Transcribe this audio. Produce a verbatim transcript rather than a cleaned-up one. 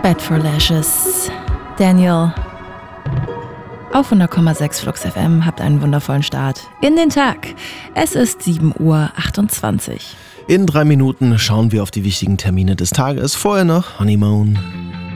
Bed for Lashes. Daniel. Auf hundert Komma sechs Flux F M, habt einen wundervollen Start in den Tag. Es ist sieben Uhr achtundzwanzig. In drei Minuten schauen wir auf die wichtigen Termine des Tages. Vorher noch Honeymoon.